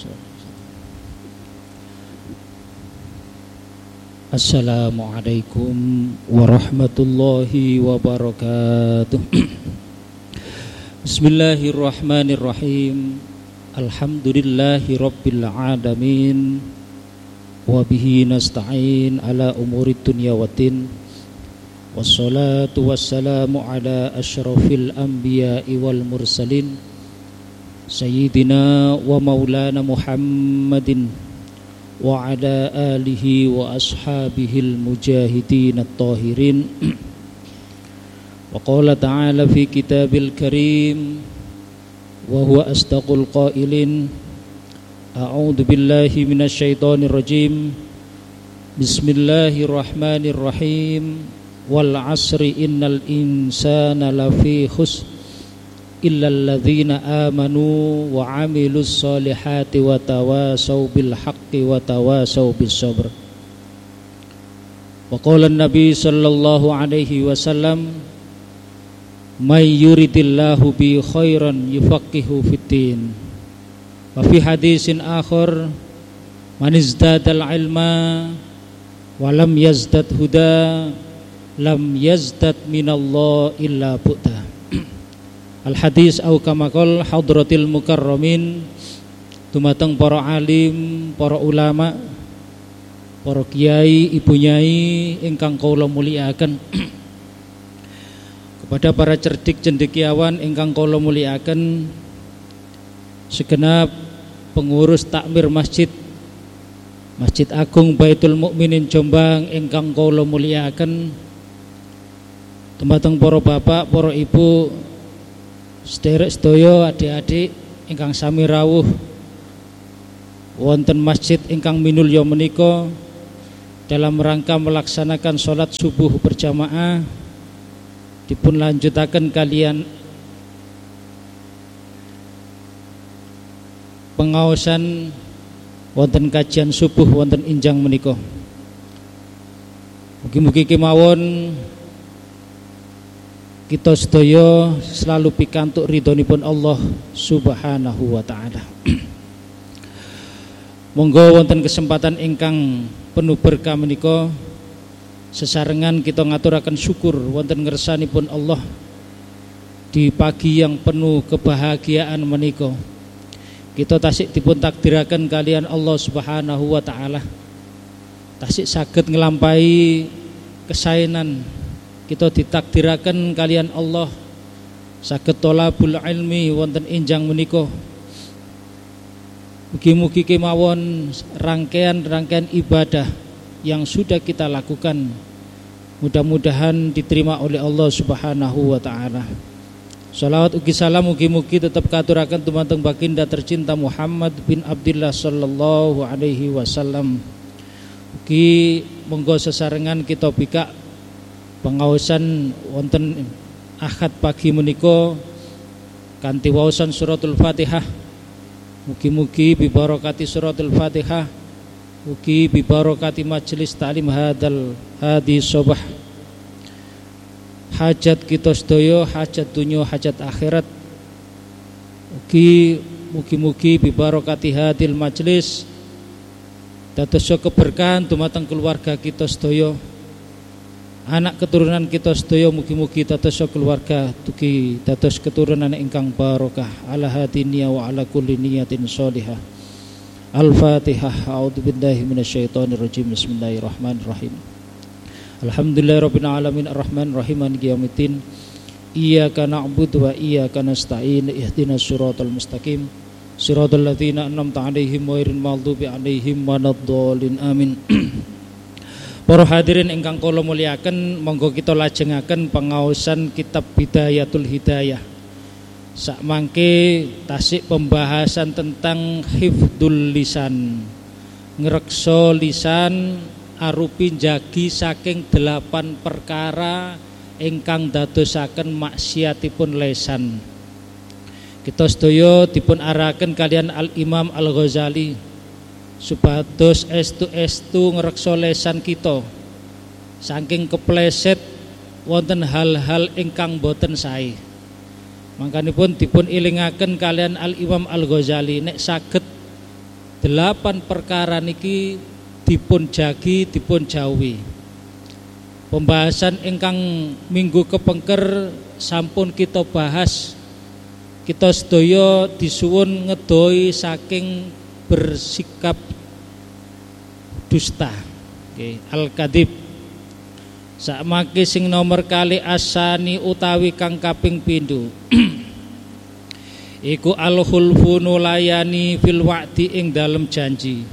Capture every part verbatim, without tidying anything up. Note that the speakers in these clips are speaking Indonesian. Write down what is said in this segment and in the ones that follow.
Assalamualaikum warahmatullahi wabarakatuh. Bismillahirrahmanirrahim. Alhamdulillahi rabbil alamin. Wabihi nasta'in ala umuri dunya waddin. Wassalatu wassalamu ala asyrafil anbiya'i wal mursalin Sayyidina wa maulana Muhammadin wa ala alihi wa ashabihil mujahidin at-tahirin. Wa qala ta'ala fi kitabil karim wa huwa asdaqul qailin. A'udzu billahi minasy syaithanir rajim. Bismillahirrahmanirrahim. Wal 'asri innal insana lafi khusr illal ladzina amanu wa 'amilus solihati wa tawasaw bil haqqi wa tawasaw bis sabr. Wa qala an-nabi sallallahu alaihi wasallam, may yuridillahu bi khairan yufaqihu fiddin. Wa fi hadisin akhar, man izdadal ilma wa lam yazdad huda lam yazdad minallah illa bu'da. Al hadis au kama qol hadratil mukarramin, dumateng para alim, para ulama, para kiai, ibu nyai ingkang kula mulyakaken, kepada para cerdik cendekiawan ingkang kula mulyakaken, segenap pengurus takmir masjid Masjid Agung Baitul Mukminin Jombang ingkang kula mulyakaken, dumateng para bapak, para ibu, sederek sedaya, adik-adik ingkang sami rawuh wonten masjid ingkang minulya menika dalam rangka melaksanakan salat subuh berjamaah, dipun lanjutaken kalian pengaosan wonten kajian subuh wonten injang menika. Mugi-mugi kemawon kita sedaya selalu pikantuk ridhonipun Allah Subhanahu wa taala. Monggo wonten kesempatan ingkang penuh berkah menika sesarengan kita ngaturaken syukur wonten ngersanipun Allah di pagi yang penuh kebahagiaan menika. Kita tasik dipun takdiraken kalian Allah Subhanahu wa taala, tasik saged nglampahi kesaenan. Kita ditakdiraken kalian Allah saged thalabul ilmi wonten enjang menika. Mugi-mugi kemawon rangkaian-rangkaian ibadah yang sudah kita lakukan mudah-mudahan diterima oleh Allah Subhanahu wa taala. Salawat ugi salam mugi-mugi tetap katuraken dumateng baginda tercinta Muhammad bin Abdullah sallallahu alaihi wasallam. Mugi monggo sesarengan kita bika pengaosan wonten Ahad pagi menika kanthi waosan suratul Fatihah. Mugi-mugi bibarokati suratul Fatihah, mugi bibarokati majelis ta'lim hadal hadi sobah, hajat kita sedaya, hajat dunya, hajat akhirat. Mugi mugi-mugi bibarokati hadil majelis dados keberkahan dumateng keluarga kita sedaya, anak keturunan kita sedaya, mugi-mugi dados keluarga dugi dados keturunan ingkang barokah ala hadiniya wa ala kulli niyatin sholihah. Al-Fatihah. A'udzubillahi minasyaitonir rajim. Bismillahirrahmanirrahim. Alhamdulillahirabbil alamin arrahmanir rahim maliki yaumiddin. Iyyaka na'budu wa iyyaka nasta'in. Ihdinas siratal mustaqim. Siratal ladzina an'amta 'alaihim ghairil maghdubi 'alaihim waladdallin. Amin. Para hadirin ingkang kula mulyakaken, monggo kita lajengaken pengaosan kitab Bidayatul Hidayah. Sakmangke tasik pembahasan tentang hifdzul lisan, ngrekso lisan arupi njagi saking delapan perkara ingkang dadosaken maksiatipun lisan. Kita sedaya dipun arahaken kalian Al-Imam Al-Ghazali supados estu-estu ngrekso lisan kita saking kepleset wonten hal-hal ingkang boten sae. Mangkanipun dipun ilingaken kalian Al-Imam Al-Ghazali nek saged Delapan perkara niki dipun jagi, dipun jauhi. Pembahasan ingkang minggu kepengker sampun kita bahas. Kita sedaya disuwun ngedoi saking bersikap dusta. Okay. Al-kadhib. Sakmake sing nomor kali asani utawi kang kaping pindho. Iku al-khulfu nulayani fil wa'di ing dalem janji.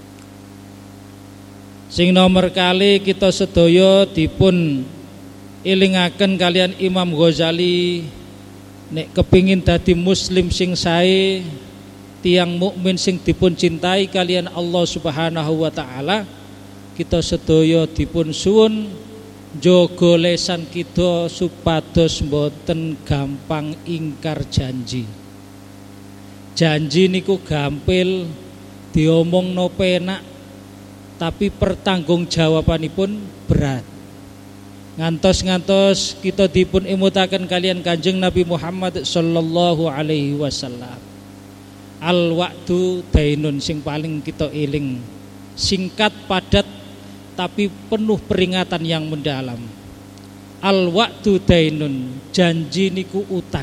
Sing nomor kali kita sedaya dipun elingaken kalian Imam Ghazali nek kepingin dadi muslim sing sae, tiang mukmin sing dipun cintai kalian Allah Subhanahu wa taala, kita sedaya dipun suwun njaga lesan kita supados mboten gampang ingkar janji. Janji niku gampil diomongno penak, tapi pertanggungjawabanipun berat. Ngantos-ngantos kita dipun imutaken kalian Kanjeng Nabi Muhammad sallallahu alaihi wasallam. Al wa'du dainun sing paling kita eling. Singkat, padat, tapi penuh peringatan yang mendalam. Al wa'du dainun, janji niku utang.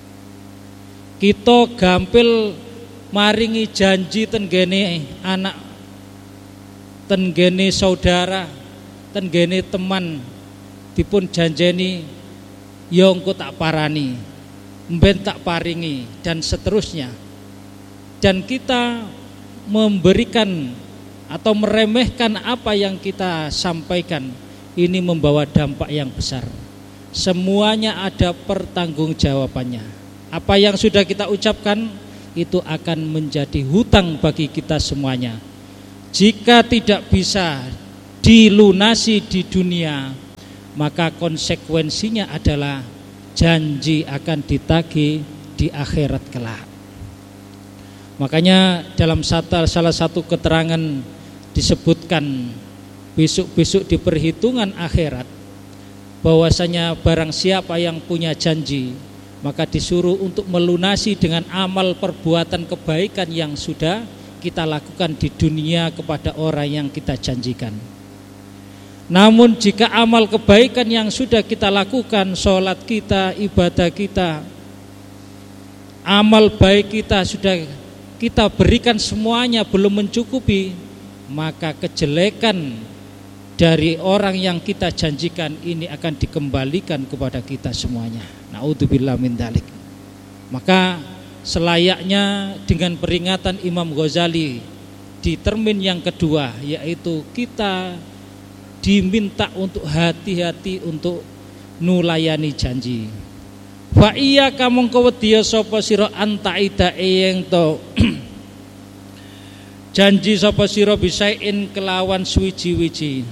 Kita gampil maringi janji tenggene anak, tenggene saudara, tenggene teman, dipun janjeni ya engko tak parani, mben tak paringi, dan seterusnya. Dan kita memberikan atau meremehkan apa yang kita sampaikan, ini membawa dampak yang besar. Semuanya ada pertanggungjawabannya. Apa yang sudah kita ucapkan itu akan menjadi hutang bagi kita semuanya. Jika tidak bisa dilunasi di dunia, maka konsekuensinya adalah janji akan ditagih di akhirat kelak. Makanya dalam salah satu keterangan disebutkan besok-besok di perhitungan akhirat bahwasanya barang siapa yang punya janji, maka disuruh untuk melunasi dengan amal perbuatan kebaikan yang sudah kita lakukan di dunia kepada orang yang kita janjikan. Namun jika amal kebaikan yang sudah kita lakukan, sholat kita, ibadah kita, amal baik kita sudah kita berikan semuanya belum mencukupi, maka kejelekan dari orang yang kita janjikan ini akan dikembalikan kepada kita semuanya. Na'udzubillah min dzalik. Maka selayaknya dengan peringatan Imam Ghazali di termin yang kedua, yaitu kita diminta untuk hati-hati untuk nulayani janji. Fa iya kamong kawediya sapa sira antaida ing to janji sapa sira bisain kelawan suwiji-wiji.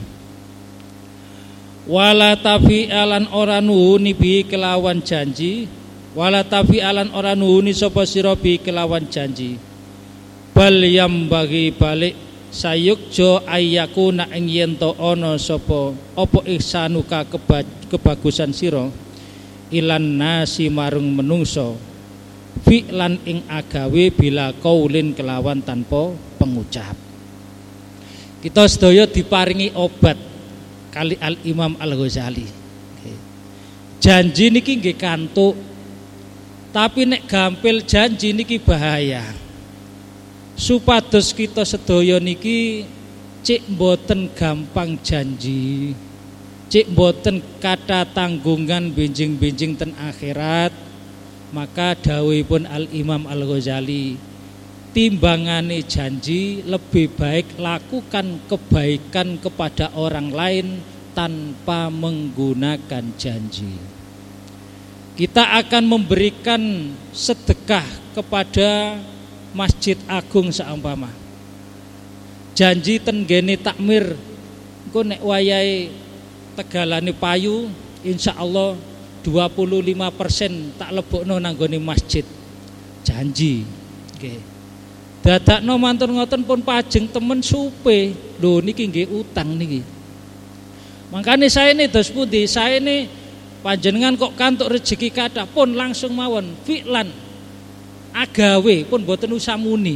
Wala tafi'alan ora nuhuni bi kelawan janji, wala tafi'alan ora nuhuni sapa sira bi kelawan janji. Bal yam bagi balik sayukjo ayyakuna ing yen to ana sapa apa ihsanuka kebagusan sira ilan nasi marung menungso fi'lan ing agawe bila qaulin kelawan tanpa pengucap. Kita sedaya diparingi obat kali Al Imam Al Ghazali. Janji niki nggih kantuk, tapi nek gampil janji niki bahaya. Supados kita sedaya niki cek mboten gampang janji, cek mboten kata tanggungan benjing-benjing ten akhirat, maka dawuhipun Al Imam Al Ghazali, timbangane janji lebih baik lakukan kebaikan kepada orang lain tanpa menggunakan janji. Kita akan memberikan sedekah kepada Masjid Agung saumpama. Janji tenggene takmir, engko nek wayahe tegalane payu, insyaallah dua puluh lima persen tak lebokno nang nggone masjid. Janji. Nggih. Dadakno mantun ngoten pun pajeng temen supe. Lho niki nggih utang niki. Makane saene dos pundi? Saene panjenengan kok kantuk rezeki kathah pun langsung mawon fi'lan agawe pun mboten usah muni.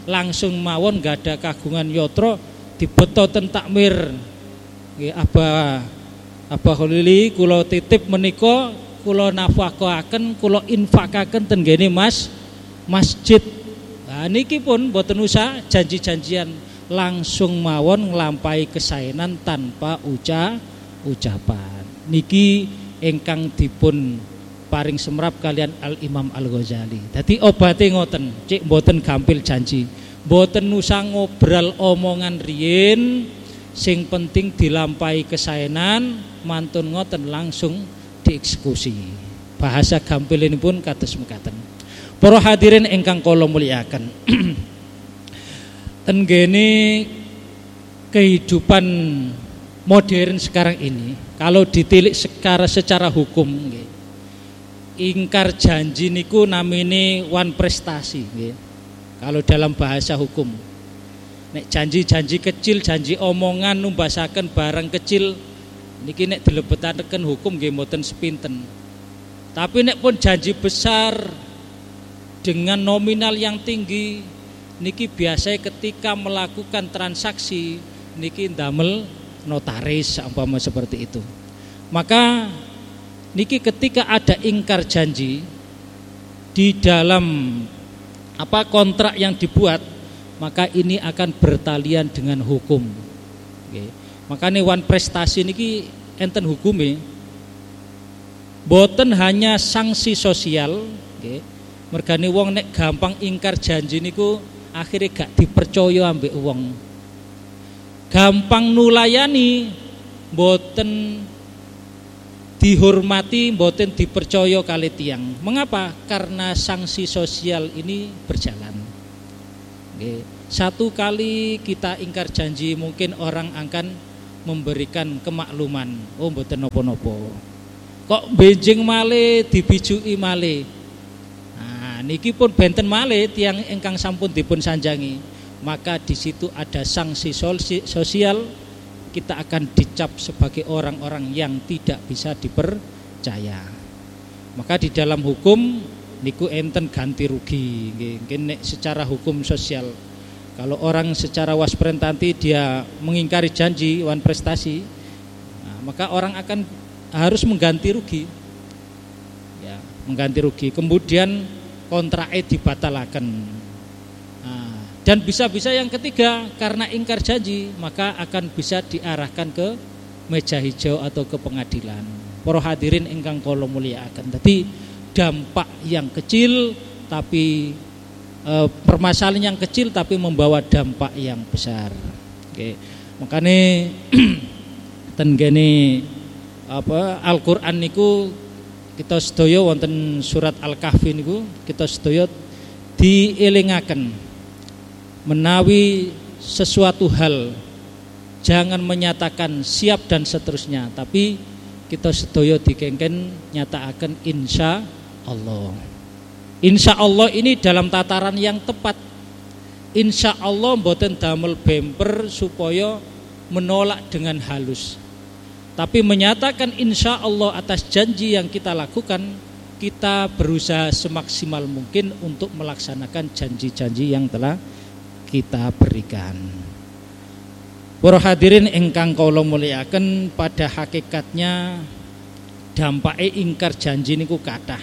langsung mawon gak ada kagungan yotro dibeto ten takmir. Nggih Abah Abah Kholili kula titip menika kula nafaqahaken kula infakaken ten ngene Mas masjid. Nah niki pun boten usah janji-janjian, langsung mawon nglampahi kesaenan tanpa uca ucapan. Niki ingkang dipun paring semrap kalian Al Imam Al Ghazali. Dadi obate ngoten, cik mboten gampil janji. Mboten usah ngobrol omongan riyin, sing penting dilampahi kesaenan, mantun ngoten langsung dieksekusi. Bahasa gampilinipun kados mekaten. Para hadirin ingkang kula mulyakaken. Ten gene kehidupan modern sekarang ini, kalau ditilik secara secara hukum nggih, ingkar janji niku namine wan prestasi nggih. Kalau dalam bahasa hukum, nek janji-janji kecil, janji omongan numbasaken barang kecil niki nek dilebetaken hukum nggih mboten sepinten. Tapi nek pun janji besar dengan nominal yang tinggi niki biasanya ketika melakukan transaksi niki ndamel notaris umpama seperti itu. Maka niki ketika ada ingkar janji di dalam apa kontrak yang dibuat, maka ini akan bertalian dengan hukum. Oke. Makanya wan prestasi niki enten hukume. Boten hanya sanksi sosial, oke. Mergane wong nek gampang ingkar janji niku akhirnya gak dipercaya ambek wong. Gampang nulayani mboten dihormati, mboten dipercaya kali tiyang. Mengapa? Karena sanksi sosial ini berjalan. Oke. Satu kali kita ingkar janji mungkin orang akan memberikan kemakluman. Oh mboten napa-napa. Kok benjing malih dibijui malih. Niki pun benten malih tiang ingkang sampun dipun sanjangi, maka di situ ada sanksi sosial, kita akan dicap sebagai orang-orang yang tidak bisa dipercaya. Maka di dalam hukum niku enten ganti rugi, mungkin secara hukum sosial. Kalau orang secara wasprentati dia mengingkari janji wan prestasi, nah, maka orang akan harus mengganti rugi, ya, mengganti rugi. Kemudian kontraknya dibatalkan. Nah, dan bisa-bisa yang ketiga karena ingkar janji maka akan bisa diarahkan ke meja hijau atau ke pengadilan. Para hadirin ingkang kula mulyakaken. Dadi dampak yang kecil tapi e, permasalahan yang kecil tapi membawa dampak yang besar. Oke. Makane ten gene apa Al-Qur'an niku kita sedaya wonten surat Al-Kahfi niku kita sedaya dielingaken menawi sesuatu hal jangan menyatakan siap dan seterusnya, tapi kita sedaya dikengken nyatakaken insya Allah. Insya Allah ini dalam tataran yang tepat. Insya Allah mboten damel bemper supaya menolak dengan halus. Tapi menyatakan insya Allah atas janji yang kita lakukan, kita berusaha semaksimal mungkin untuk melaksanakan janji-janji yang telah kita berikan. Para hadirin ingkang kula mulyakaken, pada hakikatnya dampake ingkar janji niku kathah.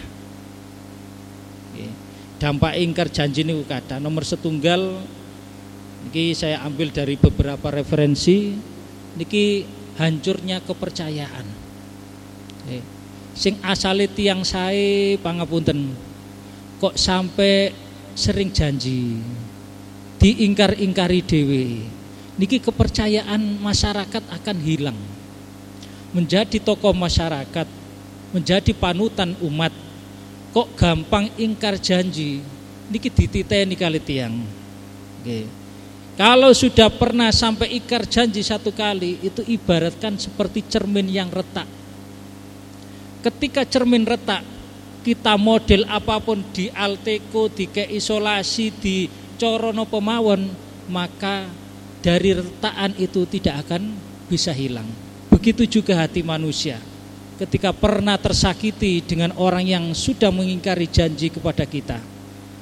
Dampak ingkar janji niku kathah. Nomor setunggal niki saya ambil dari beberapa referensi niki hancurnya kepercayaan. Eh, sing asale tiyang sae pangapunten kok sampai sering janji diingkar-ingkari dhewe. Niki kepercayaan masyarakat akan hilang. Menjadi tokoh masyarakat, menjadi panutan umat, kok gampang ingkar janji. Niki dititeni kali tiyang. Nggih. Kalau sudah pernah sampai ingkar janji satu kali, itu ibaratkan seperti cermin yang retak. Ketika cermin retak, kita model apapun di alteko, di keisolasi, di corono pemawon, maka dari retakan itu tidak akan bisa hilang. Begitu juga hati manusia. Ketika pernah tersakiti dengan orang yang sudah mengingkari janji kepada kita,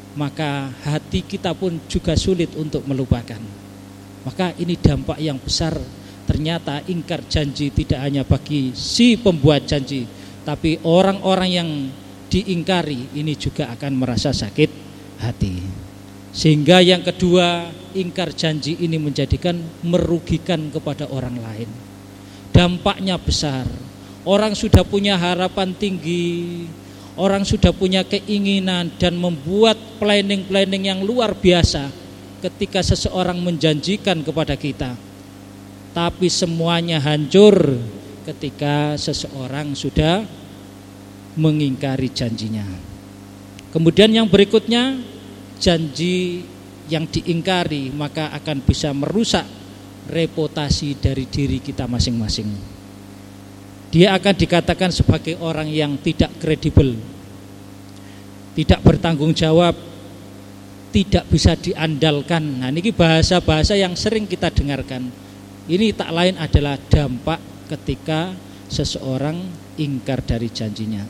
maka hati kita pun juga sulit untuk melupakan. Maka ini dampak yang besar. Ternyata ingkar janji tidak hanya bagi si pembuat janji, tapi orang-orang yang diingkari ini juga akan merasa sakit hati. Sehingga yang kedua, ingkar janji ini menjadikan merugikan kepada orang lain. Dampaknya besar. Orang sudah punya harapan tinggi, orang sudah punya keinginan dan membuat planning-planning yang luar biasa ketika seseorang menjanjikan kepada kita. Tapi semuanya hancur ketika seseorang sudah mengingkari janjinya. Kemudian yang berikutnya, janji yang diingkari maka akan bisa merusak reputasi dari diri kita masing-masing. Dia akan dikatakan sebagai orang yang tidak kredibel, tidak bertanggung jawab, tidak bisa diandalkan. Nah, ini bahasa-bahasa yang sering kita dengarkan. Ini tak lain adalah dampak ketika seseorang ingkar dari janjinya.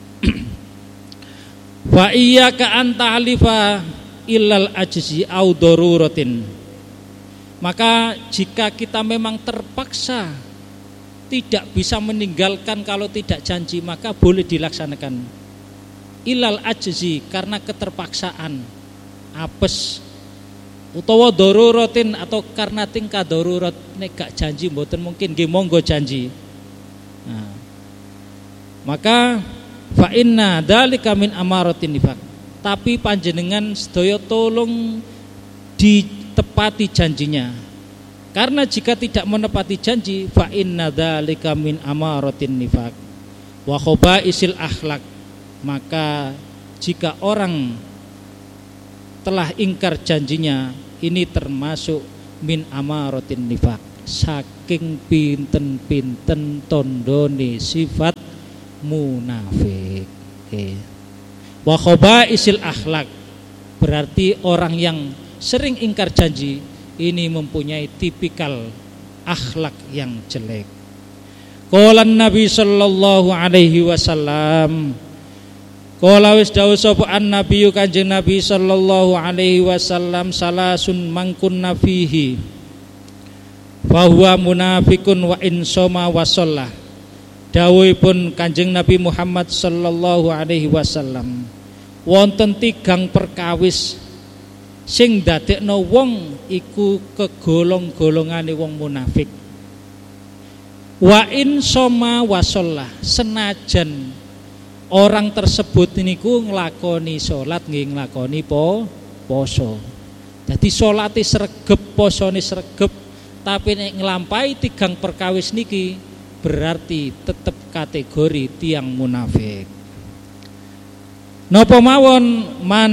Wa iyyaka an ta'lifa illal ajzi au daruratin. Maka jika kita memang terpaksa tidak bisa meninggalkan kalau tidak janji, maka boleh dilaksanakan. Illal ajzi, karena keterpaksaan, apes, utawa daruratin, atau karena tingkah darurat, nek gak janji mboten mungkin, nggih monggo janji. Nah, maka fa inna dzalika min amaratin nifaq. Tapi panjenengan sedaya tolong ditepati janjinya. Karena jika tidak menepati janji, fa inna dzalika min amaratin nifaq wa khabaisil akhlak. Maka jika orang telah ingkar janjinya, ini termasuk min amaratin nifaq, saking pinten-pinten tondone sifat munafik. Okay. Wa khabaisil akhlak, berarti orang yang sering ingkar janji ini mempunyai tipikal akhlak yang jelek. Qala Nabi sallallahu alaihi wasallam, qala wis dawuh sapa an-nabi kanjeng Nabi sallallahu alaihi wasallam, salasun mangkunna fihi fa huwa munafiqun wa in shoma wa shalla. Dawuhipun kanjeng Nabi Muhammad sallallahu alaihi wasallam, wonten tigang perkawis sing dadekno wong iku kegolong-golongane wong munafik. Wa in shoma wa shalla, senajan orang tersebut niku nglakoni salat, nggih nglakoni po poso. Dadi salate sregep, posone sregep, tapi nek nglampahi tigang perkawis niki berarti tetap kategori tiang munafik. Napa mawon man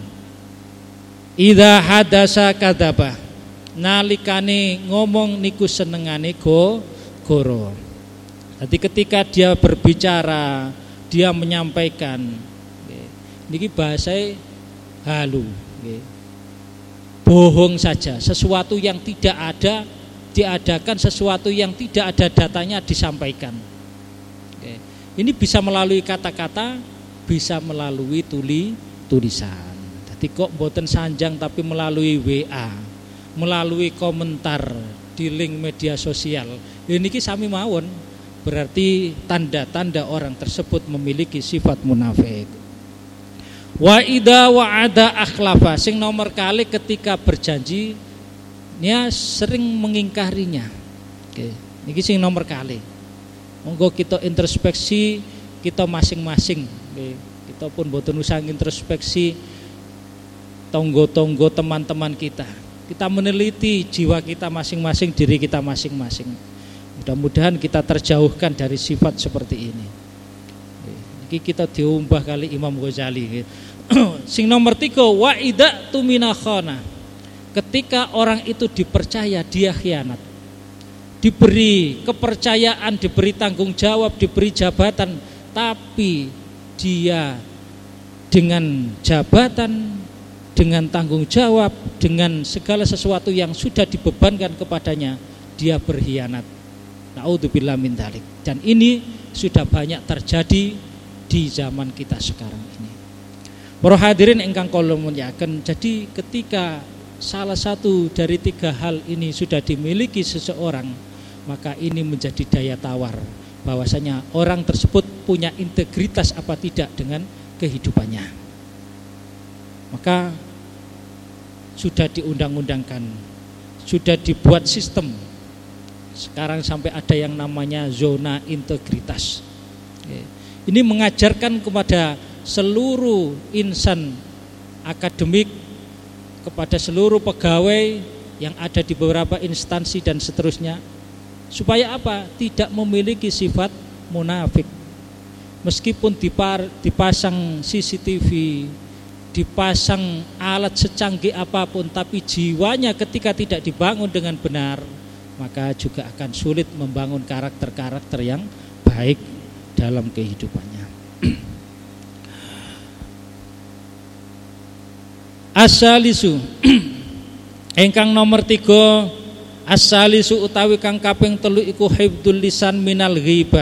idza hadasa kadzaba, nalikane ngomong niku senengane go goro. Jadi ketika dia berbicara, dia menyampaikan, niki bahasa halu, bohong saja, sesuatu yang tidak ada diadakan, sesuatu yang tidak ada datanya disampaikan. Ini bisa melalui kata-kata, bisa melalui tuli tulisan. Jadi kok mboten sanjang tapi melalui W A, melalui komentar di link media sosial. Ini ki sami mawon, berarti tanda-tanda orang tersebut memiliki sifat munafik. Wa idza wa'ada akhlafa, sing nomor kali ketika berjanji dia sering mengingkarinya. Oke, niki sing nomor kali. Monggo kita introspeksi kita masing-masing. Oke, kita pun boten usah introspeksi tonggo-tonggo teman-teman kita. Kita meneliti jiwa kita masing-masing, diri kita masing-masing. Mudah-mudahan kita terjauhkan dari sifat seperti ini. Niki kita diumbah kali Imam Ghazali. Sing nomor tiga, wa idza tumina khana. Ketika orang itu dipercaya, dia khianat. Diberi kepercayaan, diberi tanggung jawab, diberi jabatan, tapi dia dengan jabatan, dengan tanggung jawab, dengan segala sesuatu yang sudah dibebankan kepadanya, dia berkhianat. Na'udzubillah min dzalik. Dan ini sudah banyak terjadi di zaman kita sekarang ini. Para hadirin ingkang kula mulyakaken, jadi ketika salah satu dari tiga hal ini sudah dimiliki seseorang, maka ini menjadi daya tawar bahwasanya orang tersebut punya integritas apa tidak dengan kehidupannya. Maka sudah diundang-undangkan, sudah dibuat sistem. Sekarang sampai ada yang namanya zona integritas. Ini mengajarkan kepada seluruh insan akademik, kepada seluruh pegawai yang ada di beberapa instansi dan seterusnya, supaya apa? Tidak memiliki sifat munafik. Meskipun dipar, dipasang C C T V, dipasang alat secanggih apapun, tapi jiwanya ketika tidak dibangun dengan benar, maka juga akan sulit membangun karakter-karakter yang baik dalam kehidupannya. Asalisu engkang nomor tiga, asalisu utawi kang kaping telu iku hifdzul lisan minal ghibah.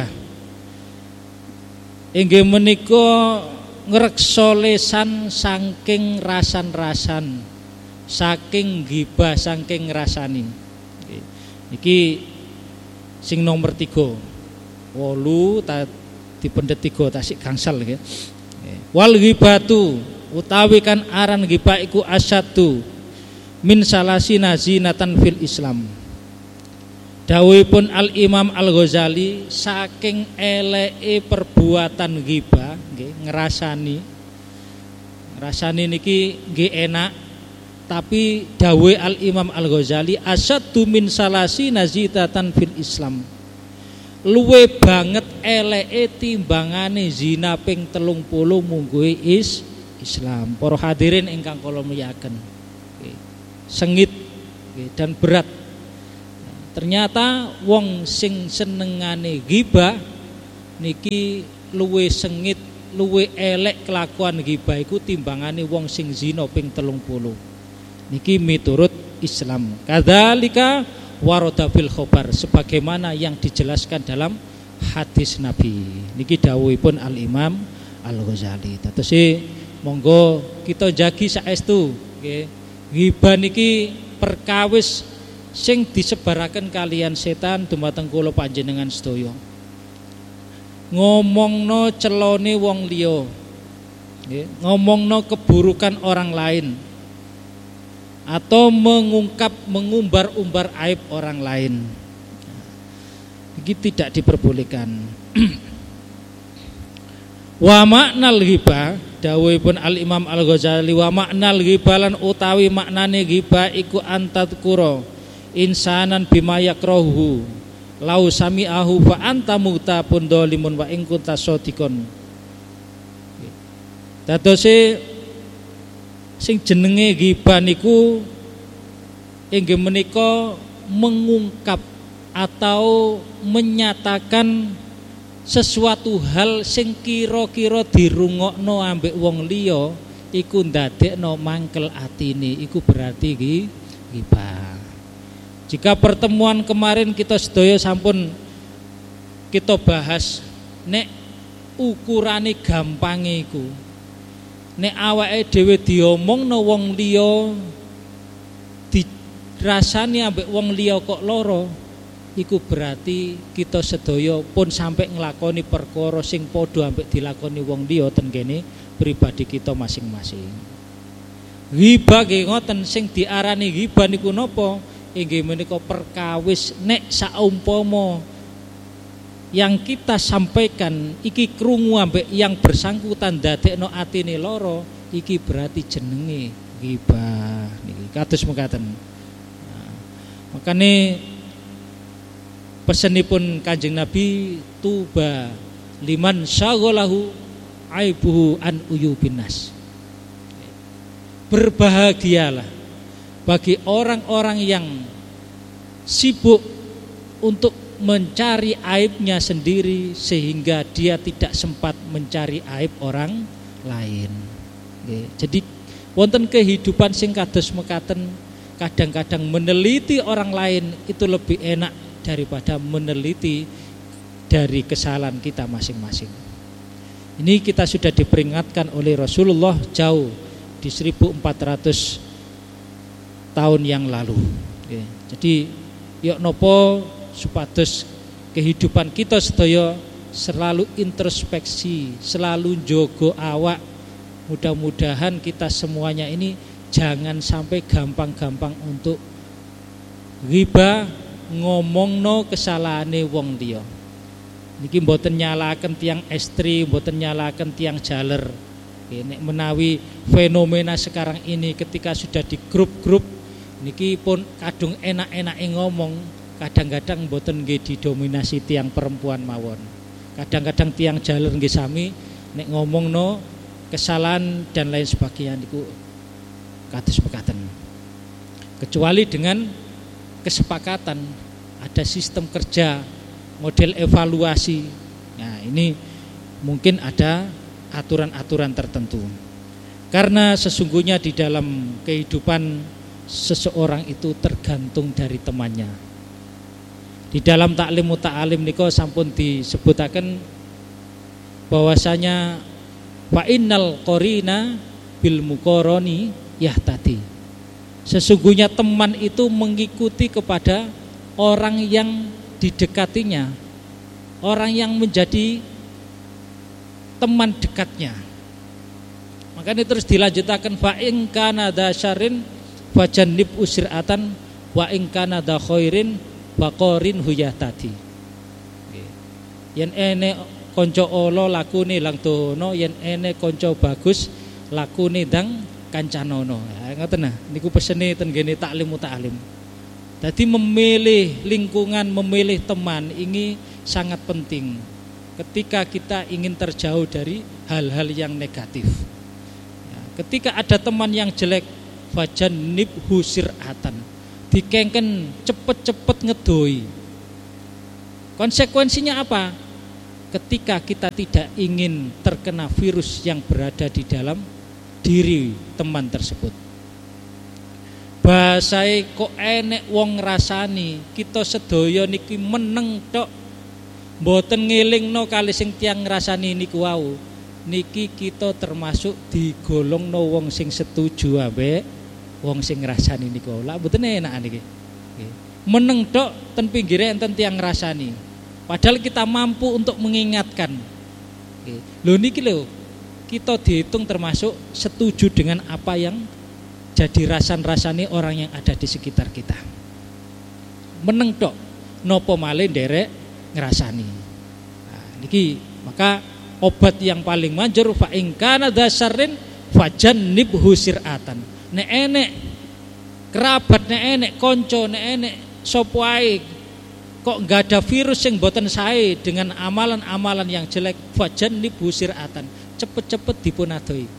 Inggih menika ngreksa lisan saking rasan-rasan, saking ghibah, saking ngrasani. Iki sing nomor tiga. Wolu ta dipendet tiga tasik gangsal nggih. Wal ghibatu utawi kan aran ghibah iku asyadu min salasina zinatan fil Islam. Dawuhipun Al Imam Al Ghazali, saking eleke perbuatan ghibah nggih, ngrasani. Ngrasani niki nggih enak, tapi dawuh Al Imam Al Ghazali asyadu min salasina zinatan fil Islam. Luwe banget eleke timbangane zina ping telung puluh mungguhe is Islam. Para hadirin ingkang kula mulyakaken, sengit dan berat. Ternyata wong sing senengane ghibah niki luwe sengit, luwe elek kelakuan ghibah iku timbangane wong sing zina ping telung puluh. Niki miturut Islam. Kadzalika warada fil khobar, sebagaimana yang dijelaskan dalam hadis Nabi. Niki dawuhipun Al Imam Al Ghazali. Dados monggo kita jagi saestu nggih. Ghibah niki perkawis sing disebaraken kalian setan dumateng kula panjenengan sedaya. Ngomongno celone wong liya. Nggih, ngomongno keburukan orang lain. Atau mengungkap, mengumbar-umbar aib orang lain. Ini tidak diperbolehkan. Wa maknal ghibah, dawuhipun Al Imam Al Ghazali, wa maknal ghibah lan utawi maknane ghibah iku antadkura insanan bima yakrahu lau sami'ahu fa anta mutabun dzalimun wa in kunta shadiqon. Dadose sing jenenge ghibah niku inggih menika mengungkap atau menyatakan sesuatu hal sing kira-kira dirungokno ambek wong liya iku ndadekno mangkel atine, iku berarti ghibah. Jika pertemuan kemarin kita sedaya sampun kita bahas, nek ukurane gampange iku, nek awake dhewe diomongno wong liya, dirasani ambek wong liya kok lara, iku berarti kita sedaya pun sampai nglakoni perkara sing padha ambek dilakoni wong liya ten kene pribadi kita masing-masing. Ghibah nggih ngoten, sing diarani ghibah niku napa? Inggih menika perkawis nek saumpama yang kita sampaikan iki krungu ambek yang bersangkutan dadekno atine lara, iki berarti jenenge ghibah niki. Kados mekaten. Nah, makane pesenipun Kanjeng Nabi, tuba liman syaghalahu aibuhu an uyubinas. Berbahagialah bagi orang-orang yang sibuk untuk mencari aibnya sendiri sehingga dia tidak sempat mencari aib orang lain. Jadi wonten kehidupan sing kados mekaten, kadang-kadang meneliti orang lain itu lebih enak daripada meneliti dari kesalahan kita masing-masing. Ini kita sudah diperingatkan oleh Rasulullah jauh di seribu empat ratus tahun yang lalu. Oke. Jadi yuk nopo supados kehidupan kita sedaya selalu introspeksi, selalu jogo awak. Mudah-mudahan kita semuanya ini jangan sampai gampang-gampang untuk riba ngomongno kesalahane wong liya. Niki mboten nyalaken tiang ekstrim, mboten nyalaken tiang jaler. Nek menawi fenomena sekarang ini ketika sudah di grup-grup niki pun kadung enak-enake ngomong, kadang-kadang mboten nggih didominasi tiang perempuan mawon. Kadang-kadang tiang jaler nggih sami nek ngomongno kesalahan dan lain sebagainya niku kados pekaten. Kecuali dengan kesepakatan, ada sistem kerja, model evaluasi. Nah, ini mungkin ada aturan-aturan tertentu. Karena sesungguhnya di dalam kehidupan seseorang itu tergantung dari temannya. Di dalam taklim muta'alim niko sampun disebutaken bahwasanya fa innal qarina bil muqarani yahtadi. Sesungguhnya teman itu mengikuti kepada orang yang didekatinya, orang yang menjadi teman dekatnya. Makanya terus dilanjutkan fa in kana dasyarin fajannib usratan wa in kana da khairin baqarin huyahtadi. Yen ene konco olo lakune lang dono, yen ene konco bagus lakune dang kancanono. Ya, ngoten nah, niku pesene ten ngene taklim muta'alim. Jadi memilih lingkungan, memilih teman ini sangat penting ketika kita ingin terjauh dari hal-hal yang negatif. Ya, ketika ada teman yang jelek, fajannib husiratan, dikengken cepet-cepet ngedoi. Konsekuensinya apa? Ketika kita tidak ingin terkena virus yang berada di dalam diri teman tersebut. Basae kok enek wong ngrasani, kita sedaya niki meneng tok. Mboten ngelingno kali sing tiyang ngrasani niku wau. Niki kita termasuk digolongno wong sing setuju ambek wong sing ngrasani niku. Lah mboten enak niki. Meneng tok ten pinggire enten tiyang ngrasani. Padahal kita mampu untuk mengingatkan. Lho niki lho, kita dihitung termasuk setuju dengan apa yang jadi rasan-rasane orang yang ada di sekitar kita. Meneng tok nopo malih nderek ngrasani. Nah, niki maka obat yang paling manjur fa in kana dasarin fajannib husiratan. Nek enek kerabat, nek enek kanca, nek enek sapa ae kok enggak ada virus yang boten sae dengan amalan-amalan yang jelek, fajannib husiratan. Cepet-cepet dipunadoi.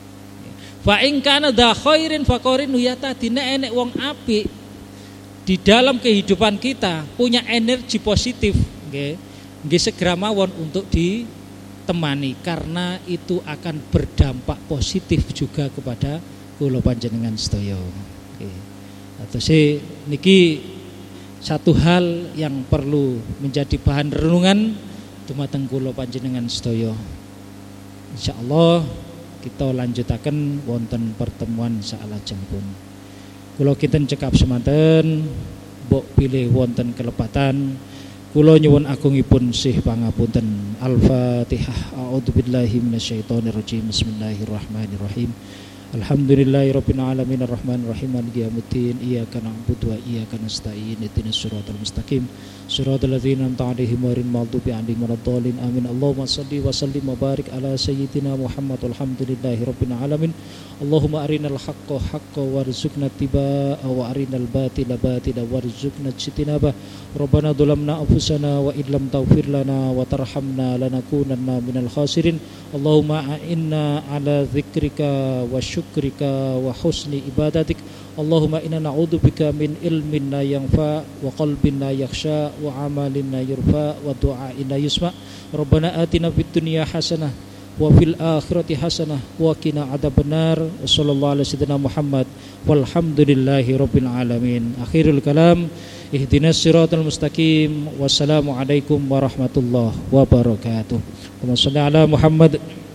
Fa in kana da khairin faqarin yatadi, nek enek wong apik di dalam kehidupan kita punya energi positif, nggih. Nggih segera mawon untuk ditemani karena itu akan berdampak positif juga kepada kula panjenengan sedaya. Nggih. Atus niki satu hal yang perlu menjadi bahan renungan dumateng kula panjenengan sedaya. Insyaallah kita lanjutaken wonten pertemuan salajengipun. Kula kinten cekap semanten, mbok pilih wonten kelepatan. Kula nyuwun agungipun sih pangapunten. Al-Fatihah. A'udzubillahi minasyaitonirrajim. Bismillahirrahmanirrahim. Alhamdulillahirabbil alamin arrahmanir rahim maliki yaumiddin iyyaka na'budu wa iyyaka nasta'in ihdinas siratal mustaqim siratal ladzina an'amta 'alaihim ghairil maghdubi 'alaihim waladdallin amin. Allahumma shalli wa sallim wa barik ala sayyidina Muhammad walhamdulillahirabbil alamin. Allahumma arinal haqqo haqqan warzuqna ittiba'ahu wa arinal batila batilan warzuqna ijtinabah. Rabbana dhalamna anfusana wa illam taghfir lana wa tarhamna lanakunanna minal khasirin. Allahumma a'inna ala dzikrika wa syukrika wa husni ibadatik. Allahumma inna na'udzubika min ilmin la yanfa wa qalbin la yakhsha wa amalin la yurfa wa du'ain la yusma. Rabbana atina fid dunya hasanah wa fil akhirati hasanah wa qina adzabannar. Sallallahu alaihi wasallam Muhammad walhamdulillahi rabbil alamin. Akhirul kalam, ihdinas siratal mustaqim. Wassalamu alaikum warahmatullahi wabarakatuh. Allahumma shalli ala Muhammad